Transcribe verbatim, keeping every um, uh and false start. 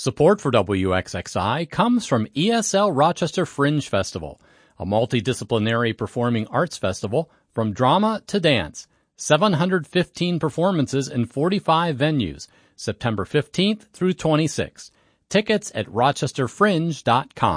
Support for W X X I comes from E S L Rochester Fringe Festival, a multidisciplinary performing arts festival from drama to dance. seven hundred fifteen performances in forty-five venues, September fifteenth through twenty-sixth. Tickets at rochester fringe dot com.